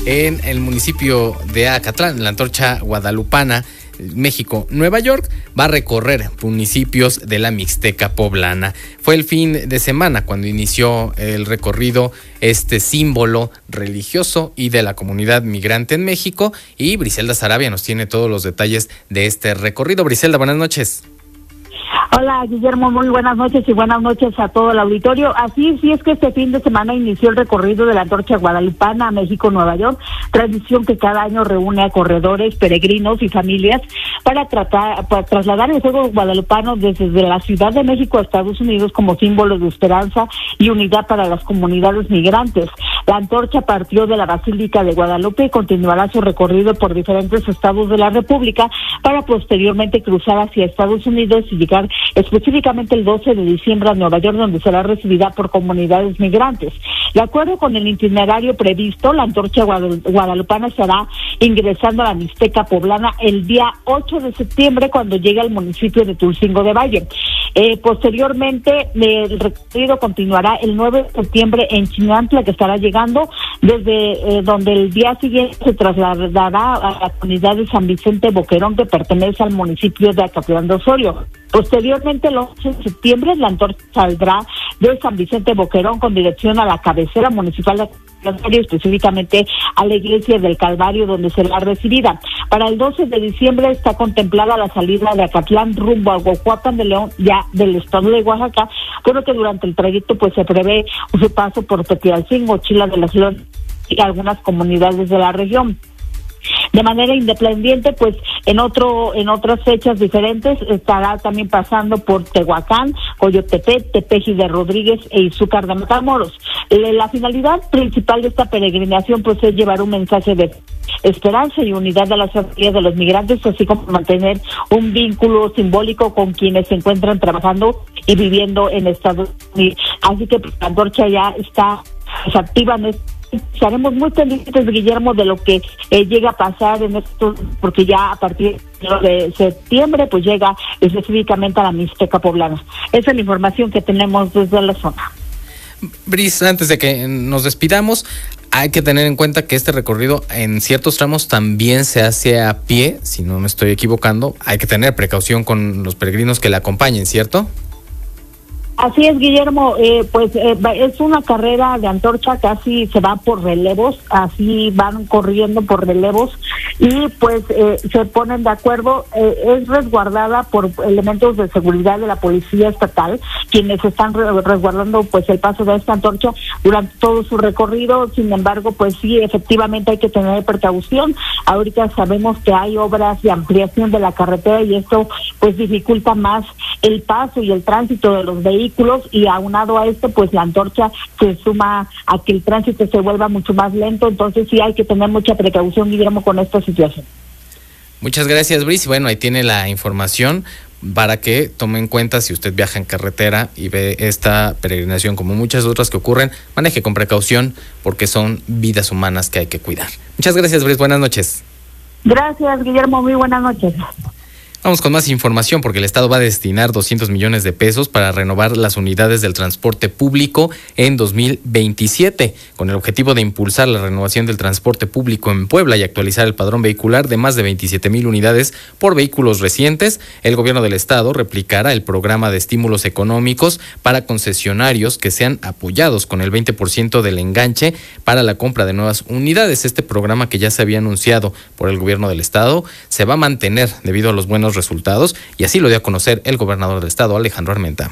en el municipio de Acatlán, la antorcha guadalupana México-Nueva York, va a recorrer municipios de la Mixteca poblana. Fue el fin de semana cuando inició el recorrido este símbolo religioso y de la comunidad migrante en México, y Briselda Sarabia nos tiene todos los detalles de este recorrido. Briselda, buenas noches. Hola, Guillermo, muy buenas noches y buenas noches a todo el auditorio. Así es que este fin de semana inició el recorrido de la antorcha guadalupana a México-Nueva York, tradición que cada año reúne a corredores, peregrinos y familias para trasladar el fuego guadalupano desde la Ciudad de México a Estados Unidos como símbolo de esperanza y unidad para las comunidades migrantes. La antorcha partió de la Basílica de Guadalupe y continuará su recorrido por diferentes estados de la República para posteriormente cruzar hacia Estados Unidos y llegar específicamente el 12 de diciembre a Nueva York, donde será recibida por comunidades migrantes. De acuerdo con el itinerario previsto, la antorcha guadalupana estará ingresando a la Mixteca poblana el día 8 de septiembre cuando llegue al municipio de Tulcingo de Valle. Posteriormente, el recorrido continuará el 9 de septiembre en Chinantla, que estará llegando desde donde el día siguiente se trasladará a la comunidad de San Vicente Boquerón, que pertenece al municipio de Acatlán de Osorio. Posteriormente, el 11 de septiembre, la antorcha saldrá de San Vicente Boquerón con dirección a la cabecera municipal de Acatlán, específicamente a la iglesia del Calvario, donde será recibida. Para el 12 de diciembre está contemplada la salida de Acatlán rumbo a Huajuapan de León, ya del estado de Oaxaca, por lo que durante el trayecto pues se prevé su paso por Petialcingo, Chila de las Flores y algunas comunidades de la región. De manera independiente, pues en otras fechas diferentes estará también pasando por Tehuacán, Coyotepec, Tepeji de Rodríguez e Izúcar de Matamoros. La finalidad principal de esta peregrinación pues es llevar un mensaje de esperanza y unidad de las familias de los migrantes, así como mantener un vínculo simbólico con quienes se encuentran trabajando y viviendo en Estados Unidos. Así que la antorcha ya está activa en Estaremos muy pendientes, Guillermo, de lo que llega a pasar en esto, porque ya a partir de septiembre pues llega específicamente a la Mixteca poblana. Esa es la información que tenemos desde la zona. Bris, antes de que nos despidamos, hay que tener en cuenta que este recorrido en ciertos tramos también se hace a pie, si no me estoy equivocando. Hay que tener precaución con los peregrinos que le acompañen, ¿cierto? Así es, Guillermo, es una carrera de antorcha, casi se va por relevos, así van corriendo por relevos y pues se ponen de acuerdo, es resguardada por elementos de seguridad de la Policía Estatal, quienes están resguardando pues el paso de esta antorcha durante todo su recorrido. Sin embargo, pues sí, efectivamente hay que tener precaución. Ahorita sabemos que hay obras de ampliación de la carretera y esto pues dificulta más el paso y el tránsito de los vehículos, y aunado a esto pues la antorcha se suma a que el tránsito se vuelva mucho más lento. Entonces sí hay que tener mucha precaución, Guillermo, con esta situación. Muchas gracias, Brice. Bueno, ahí tiene la información para que tome en cuenta, si usted viaja en carretera y ve esta peregrinación como muchas otras que ocurren, maneje con precaución porque son vidas humanas que hay que cuidar. Muchas gracias, Brice. Buenas noches. Gracias, Guillermo. Muy buenas noches. Vamos con más información porque el Estado va a destinar 200 millones de pesos para renovar las unidades del transporte público en 2027, con el objetivo de impulsar la renovación del transporte público en Puebla y actualizar el padrón vehicular de más de 27,000 unidades por vehículos recientes. El gobierno del Estado replicará el programa de estímulos económicos para concesionarios que sean apoyados con el 20% del enganche para la compra de nuevas unidades. Este programa, que ya se había anunciado por el gobierno del Estado, se va a mantener debido a los buenos resultados, y así lo dio a conocer el gobernador del Estado, Alejandro Armenta.